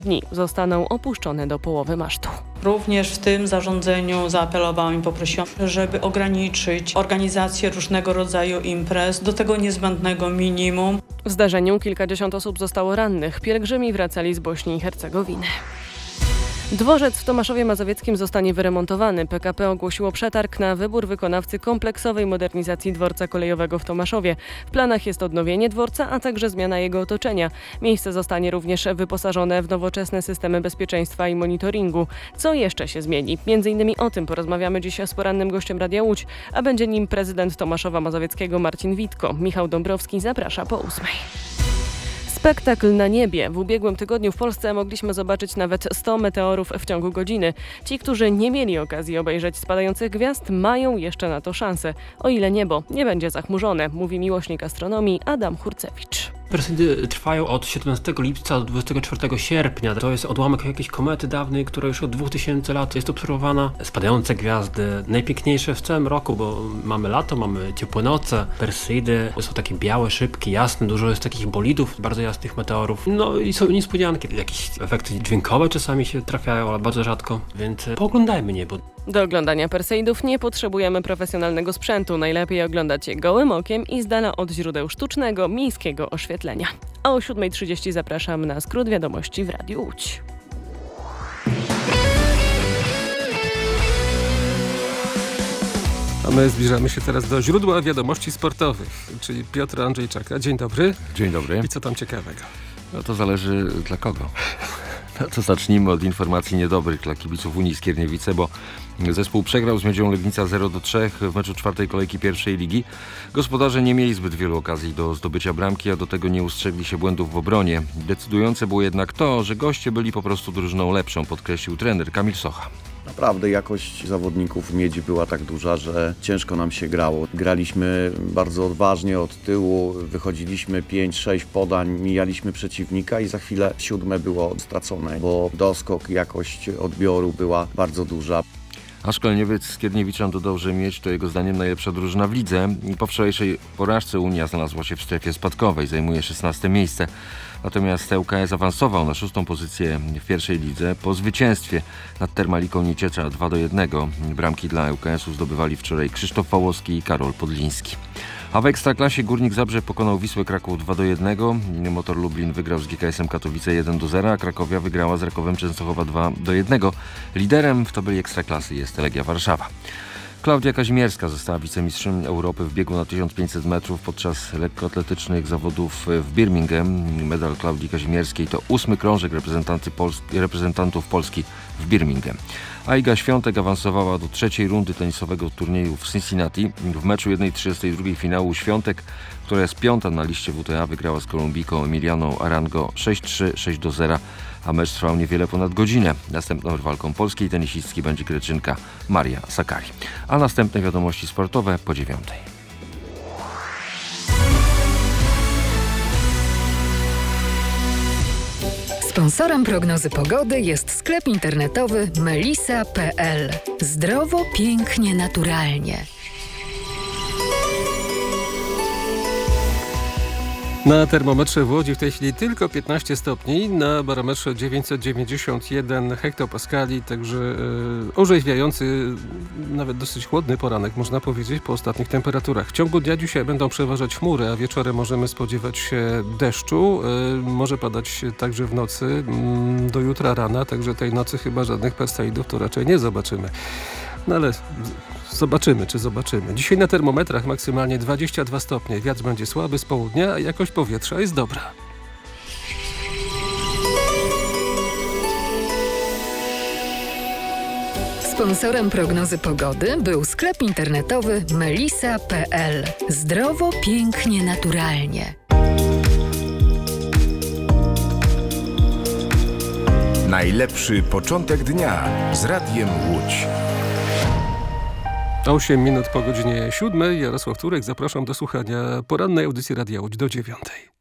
dni zostaną opuszczone do połowy masztu. Również w tym zarządzeniu zaapelowałam i poprosiłam, żeby ograniczyć organizację różnego rodzaju imprez do tego niezbędnego minimum. W zdarzeniu kilkadziesiąt osób zostało rannych. Pielgrzymi wracali z Bośni i Hercegowiny. Dworzec w Tomaszowie Mazowieckim zostanie wyremontowany. PKP ogłosiło przetarg na wybór wykonawcy kompleksowej modernizacji dworca kolejowego w Tomaszowie. W planach jest odnowienie dworca, a także zmiana jego otoczenia. Miejsce zostanie również wyposażone w nowoczesne systemy bezpieczeństwa i monitoringu. Co jeszcze się zmieni? Między innymi o tym porozmawiamy dziś z porannym gościem Radia Łódź, a będzie nim prezydent Tomaszowa Mazowieckiego Marcin Witko. Michał Dąbrowski zaprasza po 8:00. Spektakl na niebie. W ubiegłym tygodniu w Polsce mogliśmy zobaczyć nawet 100 meteorów w ciągu godziny. Ci, którzy nie mieli okazji obejrzeć spadających gwiazd, mają jeszcze na to szansę. O ile niebo nie będzie zachmurzone, mówi miłośnik astronomii Adam Hurcewicz. Perseidy trwają od 17 lipca do 24 sierpnia. To jest odłamek jakiejś komety dawnej, która już od 2000 lat jest obserwowana. Spadające gwiazdy, najpiękniejsze w całym roku, bo mamy lato, mamy ciepłe noce. Perseidy są takie białe, szybkie, jasne, dużo jest takich bolidów, bardzo jasnych meteorów. No i są niespodzianki, jakieś efekty dźwiękowe czasami się trafiają, ale bardzo rzadko, więc pooglądajmy niebo. Do oglądania Perseidów nie potrzebujemy profesjonalnego sprzętu. Najlepiej oglądać je gołym okiem i z dala od źródeł sztucznego, miejskiego oświetlenia. A o 7:30 zapraszam na skrót wiadomości w Radiu Łódź. A my zbliżamy się teraz do źródła wiadomości sportowych, czyli Piotr Andrzejczaka. Dzień dobry. Dzień dobry. I co tam ciekawego? No to zależy dla kogo. No to zacznijmy od informacji niedobrych dla kibiców Unii Skierniewice, bo zespół przegrał z Miedzią Legnica 0-3 w meczu czwartej kolejki pierwszej ligi. Gospodarze nie mieli zbyt wielu okazji do zdobycia bramki, a do tego nie ustrzegli się błędów w obronie. Decydujące było jednak to, że goście byli po prostu drużyną lepszą, podkreślił trener Kamil Socha. Naprawdę jakość zawodników Miedzi była tak duża, że ciężko nam się grało. Graliśmy bardzo odważnie od tyłu, wychodziliśmy 5-6 podań, mijaliśmy przeciwnika i za chwilę 7 było stracone, bo doskok, jakość odbioru była bardzo duża. A szkoleniowiec Skierniewiczan dodał, że Miedź to jego zdaniem najlepsza drużyna w lidze. Po wczorajszej porażce Unia znalazła się w strefie spadkowej, zajmuje 16 miejsce. Natomiast ŁKS awansował na 6. pozycję w pierwszej lidze po zwycięstwie nad Termaliką Nieciecza 2-1. Bramki dla ŁKS-u zdobywali wczoraj Krzysztof Fałowski i Karol Podliński. A w Ekstraklasie Górnik Zabrze pokonał Wisłę Kraków 2-1. Motor Lublin wygrał z GKS-em Katowice 1-0, a Krakowia wygrała z Rakowem Częstochowa 2-1. Liderem w tabeli Ekstraklasy jest Legia Warszawa. Klaudia Kazimierska została wicemistrzem Europy w biegu na 1500 metrów podczas lekkoatletycznych zawodów w Birmingham. Medal Klaudii Kazimierskiej to 8. krążek reprezentantów Polski w Birmingham. A Iga Świątek awansowała do trzeciej rundy tenisowego turnieju w Cincinnati. W meczu 1/32 finału Świątek, która jest 5. na liście WTA, wygrała z Kolumbijką Emilianą Arango 6-3, 6-0, a mecz trwał niewiele ponad godzinę. Następną rywalką polskiej tenisistki będzie Greczynka Maria Sakkari. A następne wiadomości sportowe po 9:00. Sponsorem prognozy pogody jest sklep internetowy melisa.pl. Zdrowo, pięknie, naturalnie. Na termometrze w Łodzi w tej chwili tylko 15 stopni, na barometrze 991 hektopaskali, także orzeźwiający, nawet dosyć chłodny poranek, można powiedzieć, po ostatnich temperaturach. W ciągu dnia dzisiaj będą przeważać chmury, a wieczorem możemy spodziewać się deszczu. Może padać także w nocy do jutra rana, także tej nocy chyba żadnych perseidów to raczej nie zobaczymy. No ale zobaczymy, czy zobaczymy. Dzisiaj na termometrach maksymalnie 22 stopnie. Wiatr będzie słaby z południa, a jakość powietrza jest dobra. Sponsorem prognozy pogody był sklep internetowy melisa.pl. Zdrowo, pięknie, naturalnie. Najlepszy początek dnia z Radiem Łódź. 8 minut po godzinie 7. Jarosław Turek, zapraszam do słuchania porannej audycji Radia Łódź do 9:00.